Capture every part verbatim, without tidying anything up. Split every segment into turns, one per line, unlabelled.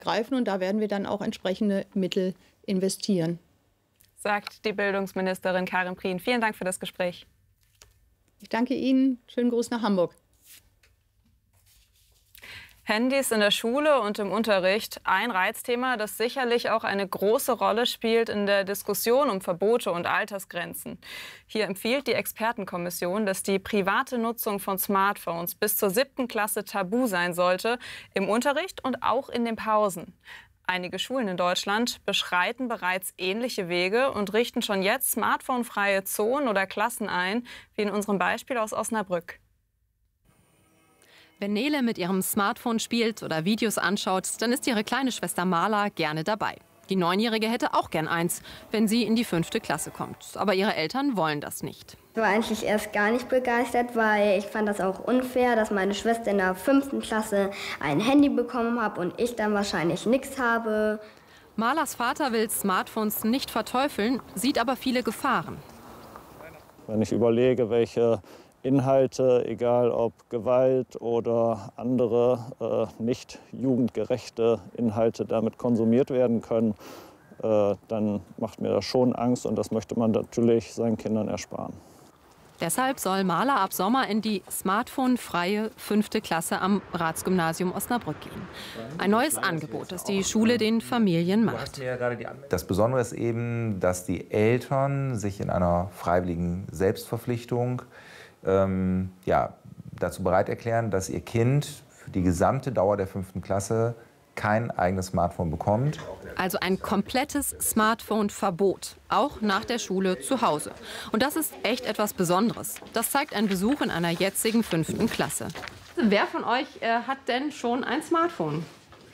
greifen. Und da werden wir dann auch entsprechende Mittel investieren.
Sagt die Bildungsministerin Karin Prien. Vielen Dank für das Gespräch.
Ich danke Ihnen. Schönen Gruß nach Hamburg.
Handys in der Schule und im Unterricht, ein Reizthema, das sicherlich auch eine große Rolle spielt in der Diskussion um Verbote und Altersgrenzen. Hier empfiehlt die Expertenkommission, dass die private Nutzung von Smartphones bis zur siebten Klasse tabu sein sollte, im Unterricht und auch in den Pausen. Einige Schulen in Deutschland beschreiten bereits ähnliche Wege und richten schon jetzt smartphonefreie Zonen oder Klassen ein, wie in unserem Beispiel aus Osnabrück.
Wenn Nele mit ihrem Smartphone spielt oder Videos anschaut, dann ist ihre kleine Schwester Marla gerne dabei. Die Neunjährige hätte auch gern eins, wenn sie in die fünfte Klasse kommt. Aber ihre Eltern wollen das nicht.
Ich war eigentlich erst gar nicht begeistert, weil ich fand das auch unfair, dass meine Schwester in der fünften Klasse ein Handy bekommen hat und ich dann wahrscheinlich nichts habe.
Marlas Vater will Smartphones nicht verteufeln, sieht aber viele Gefahren.
Wenn ich überlege, welche Inhalte, egal ob Gewalt oder andere äh, nicht jugendgerechte Inhalte damit konsumiert werden können, äh, dann macht mir das schon Angst und das möchte man natürlich seinen Kindern ersparen.
Deshalb soll Marla ab Sommer in die smartphone-freie fünfte Klasse am Ratsgymnasium Osnabrück gehen. Ein neues Angebot, das die Schule den Familien macht.
Das Besondere ist eben, dass die Eltern sich in einer freiwilligen Selbstverpflichtung ähm, ja, dazu bereit erklären, dass ihr Kind für die gesamte Dauer der fünften Klasse kein eigenes Smartphone bekommt.
Also ein komplettes Smartphone-Verbot, auch nach der Schule zu Hause. Und das ist echt etwas Besonderes. Das zeigt ein Besuch in einer jetzigen fünften Klasse. Wer von euch äh, hat denn schon ein Smartphone?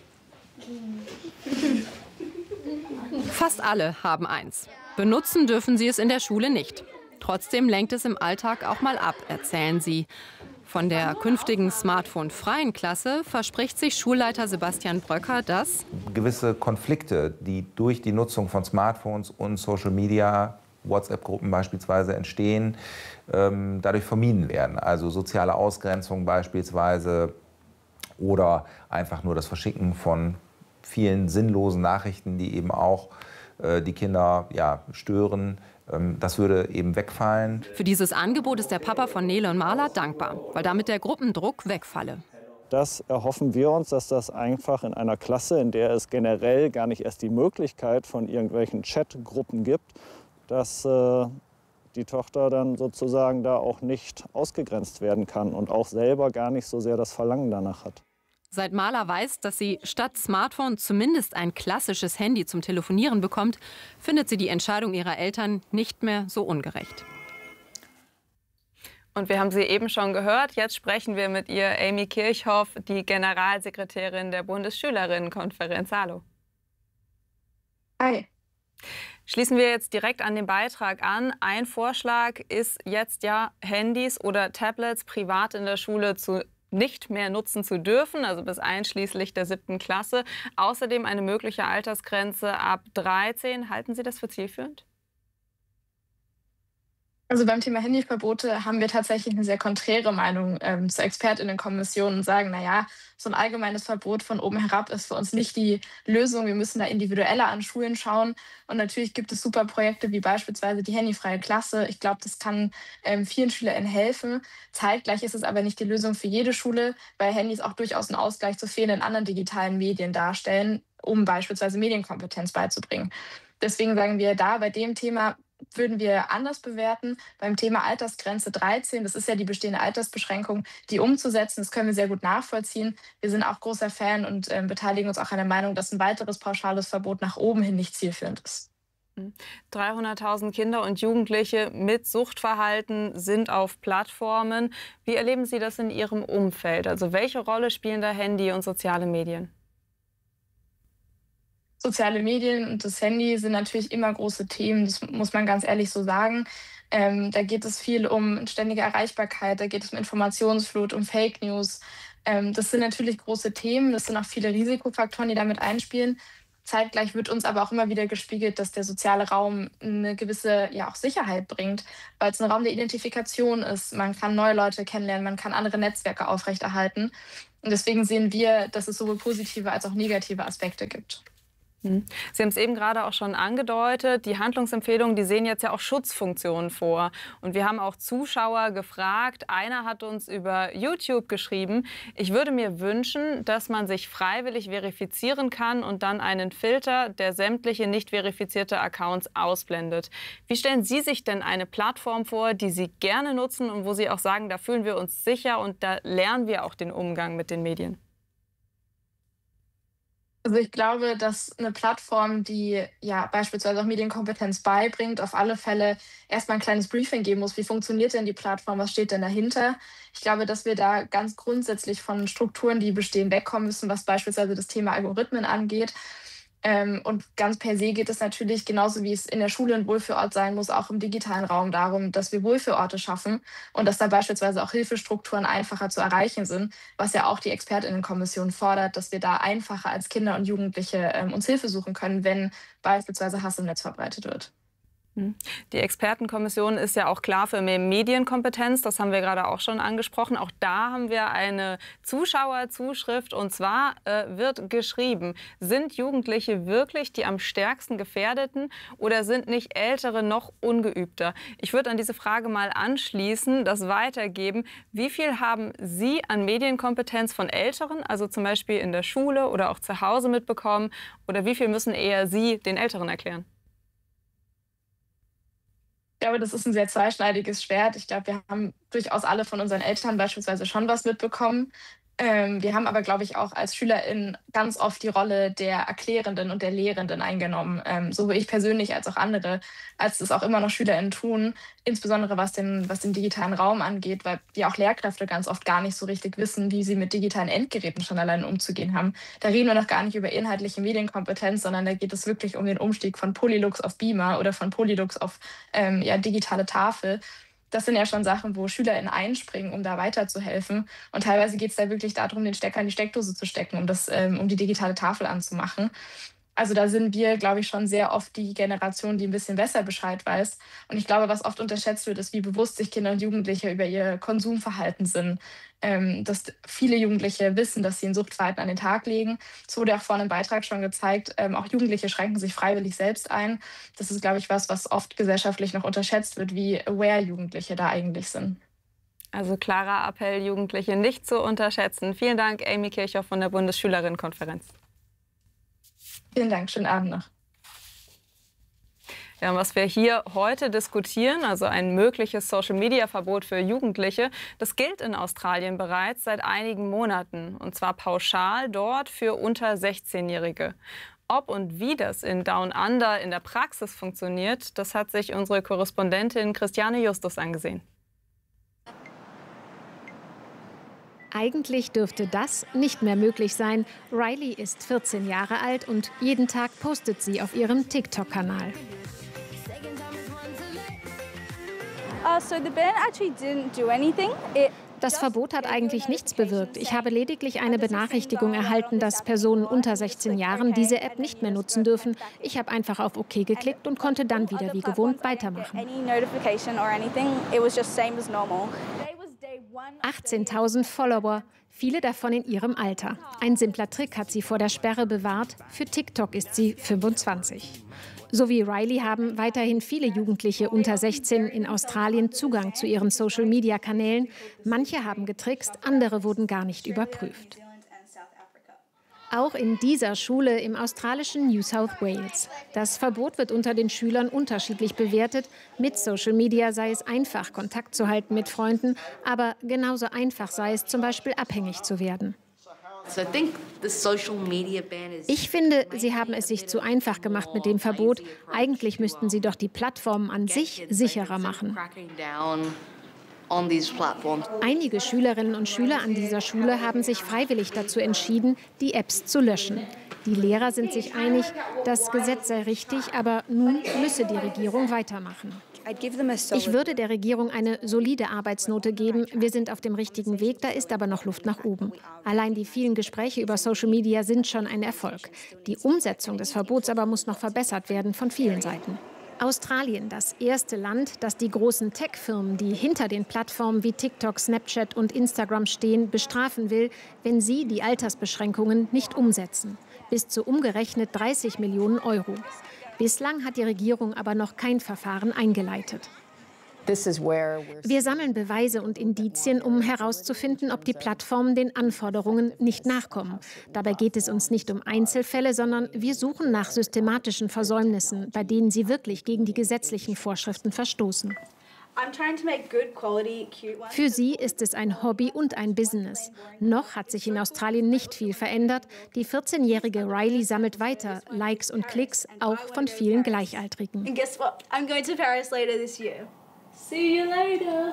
Fast alle haben eins. Benutzen dürfen sie es in der Schule nicht. Trotzdem lenkt es im Alltag auch mal ab, erzählen sie. Von der künftigen smartphone-freien Klasse verspricht sich Schulleiter Sebastian Bröcker, dass
gewisse Konflikte, die durch die Nutzung von Smartphones und Social Media, WhatsApp-Gruppen beispielsweise entstehen, ähm, dadurch vermieden werden. Also soziale Ausgrenzung beispielsweise oder einfach nur das Verschicken von vielen sinnlosen Nachrichten, die eben auch äh, die Kinder ja, stören. Das würde eben wegfallen.
Für dieses Angebot ist der Papa von Nele und Marla dankbar, weil damit der Gruppendruck wegfalle.
Das erhoffen wir uns, dass das einfach in einer Klasse, in der es generell gar nicht erst die Möglichkeit von irgendwelchen Chatgruppen gibt, dass äh, die Tochter dann sozusagen da auch nicht ausgegrenzt werden kann und auch selber gar nicht so sehr das Verlangen danach hat.
Seit Marla weiß, dass sie statt Smartphone zumindest ein klassisches Handy zum Telefonieren bekommt, findet sie die Entscheidung ihrer Eltern nicht mehr so ungerecht.
Und wir haben sie eben schon gehört. Jetzt sprechen wir mit ihr, Amy Kirchhoff, die Generalsekretärin der Bundesschülerinnenkonferenz. Hallo.
Hi.
Schließen wir jetzt direkt an den Beitrag an. Ein Vorschlag ist jetzt ja, Handys oder Tablets privat in der Schule zu nicht mehr nutzen zu dürfen, also bis einschließlich der siebten Klasse. Außerdem eine mögliche Altersgrenze ab dreizehn. Halten Sie das für zielführend?
Also beim Thema Handyverbote haben wir tatsächlich eine sehr konträre Meinung ähm, zur Expertinnenkommission und sagen, naja, so ein allgemeines Verbot von oben herab ist für uns nicht die Lösung. Wir müssen da individueller an Schulen schauen. Und natürlich gibt es super Projekte wie beispielsweise die handyfreie Klasse. Ich glaube, das kann ähm, vielen SchülerInnen helfen. Zeitgleich ist es aber nicht die Lösung für jede Schule, weil Handys auch durchaus einen Ausgleich zu fehlenden anderen digitalen Medien darstellen, um beispielsweise Medienkompetenz beizubringen. Deswegen sagen wir da bei dem Thema, würden wir anders bewerten. Beim Thema Altersgrenze dreizehn, das ist ja die bestehende Altersbeschränkung, die umzusetzen, das können wir sehr gut nachvollziehen. Wir sind auch großer Fan und äh, beteiligen uns auch an der Meinung, dass ein weiteres pauschales Verbot nach oben hin nicht zielführend ist.
dreihunderttausend Kinder und Jugendliche mit Suchtverhalten sind auf Plattformen. Wie erleben Sie das in Ihrem Umfeld? Also welche Rolle spielen da Handy und soziale Medien?
Soziale Medien und das Handy sind natürlich immer große Themen, das muss man ganz ehrlich so sagen. Ähm, da geht es viel um ständige Erreichbarkeit, da geht es um Informationsflut, um Fake News. Ähm, das sind natürlich große Themen, das sind auch viele Risikofaktoren, die damit einspielen. Zeitgleich wird uns aber auch immer wieder gespiegelt, dass der soziale Raum eine gewisse ja, auch Sicherheit bringt, weil es ein Raum der Identifikation ist. Man kann neue Leute kennenlernen, man kann andere Netzwerke aufrechterhalten. Und deswegen sehen wir, dass es sowohl positive als auch negative Aspekte gibt.
Sie haben es eben gerade auch schon angedeutet, die Handlungsempfehlungen, die sehen jetzt ja auch Schutzfunktionen vor. Und wir haben auch Zuschauer gefragt. Einer hat uns über YouTube geschrieben, ich würde mir wünschen, dass man sich freiwillig verifizieren kann und dann einen Filter, der sämtliche nicht verifizierte Accounts ausblendet. Wie stellen Sie sich denn eine Plattform vor, die Sie gerne nutzen und wo Sie auch sagen, da fühlen wir uns sicher und da lernen wir auch den Umgang mit den Medien?
Also ich glaube, dass eine Plattform, die ja beispielsweise auch Medienkompetenz beibringt, auf alle Fälle erstmal ein kleines Briefing geben muss. Wie funktioniert denn die Plattform? Was steht denn dahinter? Ich glaube, dass wir da ganz grundsätzlich von Strukturen, die bestehen, wegkommen müssen, was beispielsweise das Thema Algorithmen angeht. Ähm, und ganz per se geht es natürlich, genauso wie es in der Schule ein Wohlfühlort sein muss, auch im digitalen Raum darum, dass wir Wohlfühlorte schaffen und dass da beispielsweise auch Hilfestrukturen einfacher zu erreichen sind, was ja auch die ExpertInnenkommission fordert, dass wir da einfacher als Kinder und Jugendliche ähm, uns Hilfe suchen können, wenn beispielsweise Hass im Netz verbreitet wird.
Die Expertenkommission ist ja auch klar für mehr Medienkompetenz. Das haben wir gerade auch schon angesprochen. Auch da haben wir eine Zuschauerzuschrift. Und zwar äh, wird geschrieben, sind Jugendliche wirklich die am stärksten Gefährdeten oder sind nicht Ältere noch ungeübter? Ich würde an diese Frage mal anschließen, das weitergeben. Wie viel haben Sie an Medienkompetenz von Älteren, also zum Beispiel in der Schule oder auch zu Hause mitbekommen? Oder wie viel müssen eher Sie den Älteren erklären?
Ich glaube, das ist ein sehr zweischneidiges Schwert. Ich glaube, wir haben durchaus alle von unseren Eltern beispielsweise schon was mitbekommen. Ähm, wir haben aber, glaube ich, auch als SchülerInnen ganz oft die Rolle der Erklärenden und der Lehrenden eingenommen. Ähm, sowohl ich persönlich als auch andere, als es auch immer noch SchülerInnen tun, insbesondere was den, was den digitalen Raum angeht, weil ja auch Lehrkräfte ganz oft gar nicht so richtig wissen, wie sie mit digitalen Endgeräten schon allein umzugehen haben. Da reden wir noch gar nicht über inhaltliche Medienkompetenz, sondern da geht es wirklich um den Umstieg von Polylux auf Beamer oder von Polylux auf ähm, ja, digitale Tafel. Das sind ja schon Sachen, wo SchülerInnen einspringen, um da weiterzuhelfen. Und teilweise geht es da wirklich darum, den Stecker in die Steckdose zu stecken, um, das, ähm, um die digitale Tafel anzumachen. Also da sind wir, glaube ich, schon sehr oft die Generation, die ein bisschen besser Bescheid weiß. Und ich glaube, was oft unterschätzt wird, ist, wie bewusst sich Kinder und Jugendliche über ihr Konsumverhalten sind. Ähm, dass viele Jugendliche wissen, dass sie ein Suchtverhalten an den Tag legen. Es wurde auch vorhin im Beitrag schon gezeigt, ähm, auch Jugendliche schränken sich freiwillig selbst ein. Das ist, glaube ich, was, was oft gesellschaftlich noch unterschätzt wird, wie aware Jugendliche da eigentlich sind.
Also klarer Appell, Jugendliche nicht zu unterschätzen. Vielen Dank, Amy Kirchhoff von der Bundesschülerinnenkonferenz.
Vielen Dank, schönen Abend noch.
Ja, was wir hier heute diskutieren, also ein mögliches Social-Media-Verbot für Jugendliche, das gilt in Australien bereits seit einigen Monaten. Und zwar pauschal dort für unter sechzehnjährige. Ob und wie das in Down Under in der Praxis funktioniert, das hat sich unsere Korrespondentin Christiane Justus angesehen.
Eigentlich dürfte das nicht mehr möglich sein. Riley ist vierzehn Jahre alt und jeden Tag postet sie auf ihrem TikTok-Kanal. Das Verbot hat eigentlich nichts bewirkt. Ich habe lediglich eine Benachrichtigung erhalten, dass Personen unter sechzehn Jahren diese App nicht mehr nutzen dürfen. Ich habe einfach auf OK geklickt und konnte dann wieder wie gewohnt weitermachen. achtzehntausend Follower, viele davon in ihrem Alter. Ein simpler Trick hat sie vor der Sperre bewahrt. Für TikTok ist sie fünfundzwanzig. So wie Riley haben weiterhin viele Jugendliche unter sechzehn in Australien Zugang zu ihren Social-Media-Kanälen. Manche haben getrickst, andere wurden gar nicht überprüft. Auch in dieser Schule im australischen New South Wales. Das Verbot wird unter den Schülern unterschiedlich bewertet. Mit Social Media sei es einfach, Kontakt zu halten mit Freunden, aber genauso einfach sei es, zum Beispiel abhängig zu werden. Ich finde, sie haben es sich zu einfach gemacht mit dem Verbot. Eigentlich müssten sie doch die Plattformen an sich sicherer machen. Einige Schülerinnen und Schüler an dieser Schule haben sich freiwillig dazu entschieden, die Apps zu löschen. Die Lehrer sind sich einig, das Gesetz sei richtig, aber nun müsse die Regierung weitermachen. Ich würde der Regierung eine solide Arbeitsnote geben. Wir sind auf dem richtigen Weg, da ist aber noch Luft nach oben. Allein die vielen Gespräche über Social Media sind schon ein Erfolg. Die Umsetzung des Verbots aber muss noch verbessert werden von vielen Seiten. Australien, das erste Land, das die großen Tech-Firmen, die hinter den Plattformen wie TikTok, Snapchat und Instagram stehen, bestrafen will, wenn sie die Altersbeschränkungen nicht umsetzen. Bis zu umgerechnet dreißig Millionen Euro. Bislang hat die Regierung aber noch kein Verfahren eingeleitet. Wir sammeln Beweise und Indizien, um herauszufinden, ob die Plattformen den Anforderungen nicht nachkommen. Dabei geht es uns nicht um Einzelfälle, sondern wir suchen nach systematischen Versäumnissen, bei denen sie wirklich gegen die gesetzlichen Vorschriften verstoßen. Für sie ist es ein Hobby und ein Business. Noch hat sich in Australien nicht viel verändert. Die vierzehnjährige Riley sammelt weiter Likes und Klicks, auch von vielen Gleichaltrigen.
See you later.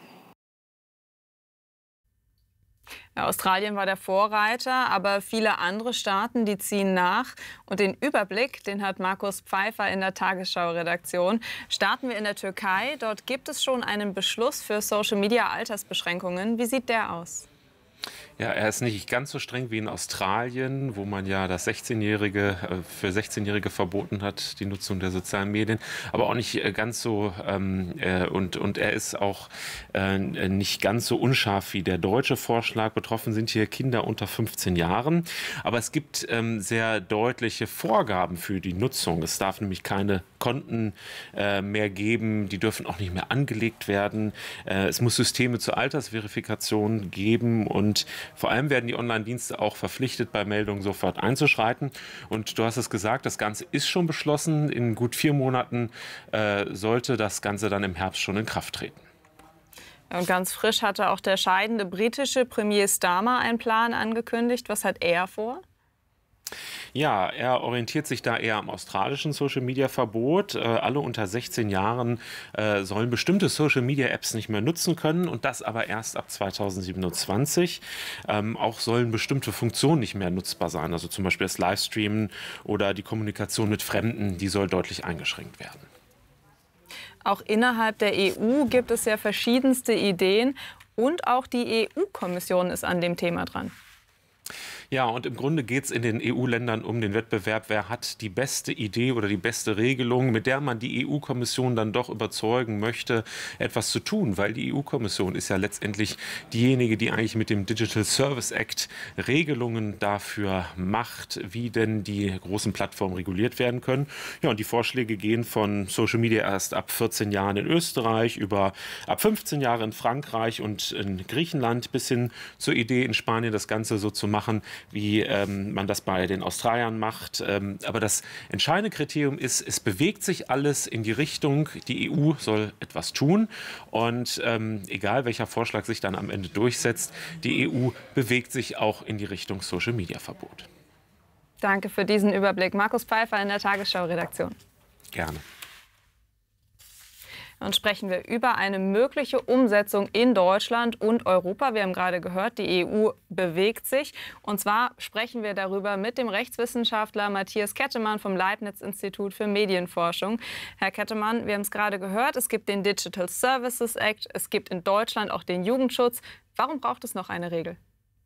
Ja, Australien war der Vorreiter, aber viele andere Staaten, die ziehen nach. Und den Überblick, den hat Markus Pfeiffer in der Tagesschau-Redaktion. Starten wir in der Türkei. Dort gibt es schon einen Beschluss für Social-Media-Altersbeschränkungen. Wie sieht der aus?
Ja, er ist nicht ganz so streng wie in Australien, wo man ja das sechzehnjährige, für sechzehnjährige verboten hat, die Nutzung der sozialen Medien, aber auch nicht ganz so, ähm, äh, und, und er ist auch äh, nicht ganz so unscharf wie der deutsche Vorschlag. Betroffen sind hier Kinder unter fünfzehn Jahren, aber es gibt ähm, sehr deutliche Vorgaben für die Nutzung. Es darf nämlich keine Konten äh, mehr geben, die dürfen auch nicht mehr angelegt werden. Äh, es muss Systeme zur Altersverifikation geben und vor allem werden die Online-Dienste auch verpflichtet, bei Meldungen sofort einzuschreiten. Und du hast es gesagt, das Ganze ist schon beschlossen. In gut vier Monaten äh, sollte das Ganze dann im Herbst schon in Kraft treten.
Und ganz frisch hatte auch der scheidende britische Premier Starmer einen Plan angekündigt. Was hat er vor?
Ja, er orientiert sich da eher am australischen Social-Media-Verbot. Äh, alle unter sechzehn Jahren äh, sollen bestimmte Social-Media-Apps nicht mehr nutzen können und das aber erst ab zweitausendsiebenundzwanzig. Ähm, auch sollen bestimmte Funktionen nicht mehr nutzbar sein, also zum Beispiel das Livestreamen oder die Kommunikation mit Fremden, die soll deutlich eingeschränkt werden.
Auch innerhalb der E U gibt es ja verschiedenste Ideen und auch die E U-Kommission ist an dem Thema dran.
Ja, und im Grunde geht es in den E U-Ländern um den Wettbewerb, wer hat die beste Idee oder die beste Regelung, mit der man die E U-Kommission dann doch überzeugen möchte, etwas zu tun. Weil die E U-Kommission ist ja letztendlich diejenige, die eigentlich mit dem Digital Service Act Regelungen dafür macht, wie denn die großen Plattformen reguliert werden können. Ja, und die Vorschläge gehen von Social Media erst ab vierzehn Jahren in Österreich, über ab fünfzehn Jahre in Frankreich und in Griechenland bis hin zur Idee in Spanien, das Ganze so zu machen, wie ähm, man das bei den Australiern macht. Ähm, aber das entscheidende Kriterium ist, es bewegt sich alles in die Richtung, die E U soll etwas tun. Und ähm, egal welcher Vorschlag sich dann am Ende durchsetzt, die E U bewegt sich auch in die Richtung Social-Media-Verbot.
Danke für diesen Überblick. Markus Pfeiffer in der Tagesschau-Redaktion.
Gerne.
Und sprechen wir über eine mögliche Umsetzung in Deutschland und Europa. Wir haben gerade gehört, die E U bewegt sich. Und zwar sprechen wir darüber mit dem Rechtswissenschaftler Matthias Kettemann vom Leibniz-Institut für Medienforschung. Herr Kettemann, wir haben es gerade gehört, es gibt den Digital Services Act, es gibt in Deutschland auch den Jugendschutz. Warum braucht es noch eine Regel?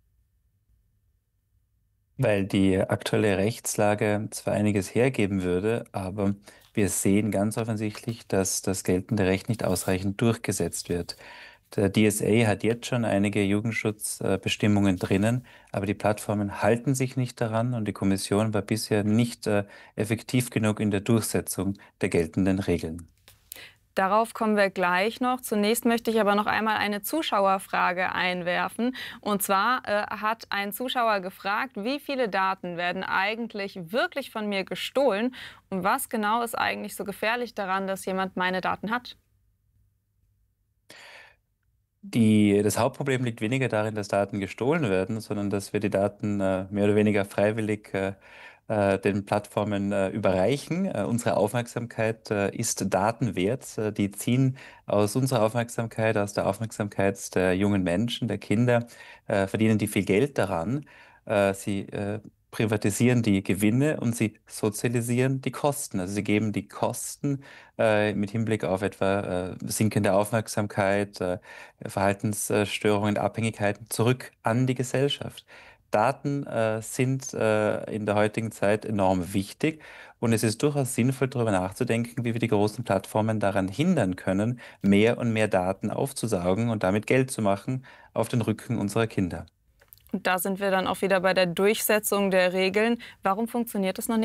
Weil die aktuelle Rechtslage zwar einiges hergeben würde, aber wir sehen ganz offensichtlich, dass das geltende Recht nicht ausreichend durchgesetzt wird. Der D S A hat jetzt schon einige Jugendschutzbestimmungen drinnen, aber die Plattformen halten sich nicht daran und die Kommission war bisher nicht äh, effektiv genug in der Durchsetzung der geltenden Regeln.
Darauf kommen wir gleich noch. Zunächst möchte ich aber noch einmal eine Zuschauerfrage einwerfen. Und zwar äh, hat ein Zuschauer gefragt, wie viele Daten werden eigentlich wirklich von mir gestohlen? Und was genau ist eigentlich so gefährlich daran, dass jemand meine Daten hat?
Die, das Hauptproblem liegt weniger darin, dass Daten gestohlen werden, sondern dass wir die Daten äh, mehr oder weniger freiwillig äh, äh, den Plattformen äh, überreichen. Äh, unsere Aufmerksamkeit äh, ist Daten wert. Äh, die ziehen aus unserer Aufmerksamkeit, aus der Aufmerksamkeit der jungen Menschen, der Kinder, äh, verdienen die viel Geld daran. Äh, sie äh, privatisieren die Gewinne und sie sozialisieren die Kosten. Also sie geben die Kosten äh, mit Hinblick auf etwa äh, sinkende Aufmerksamkeit, äh, Verhaltensstörungen, Abhängigkeiten zurück an die Gesellschaft. Daten äh, sind äh, in der heutigen Zeit enorm wichtig und es ist durchaus sinnvoll, darüber nachzudenken, wie wir die großen Plattformen daran hindern können, mehr und mehr Daten aufzusaugen und damit Geld zu machen auf den Rücken unserer Kinder.
Und da sind wir dann auch wieder bei der Durchsetzung der Regeln. Warum funktioniert das noch nicht?